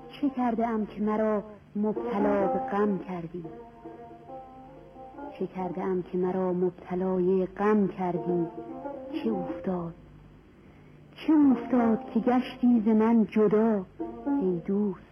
چه کرده ام که مرا مبتلا به غم کردی؟ چه کرده ام که مرا مبتلای غم کردی؟ چه افتاد که گشتی ز من جدا ای دوست؟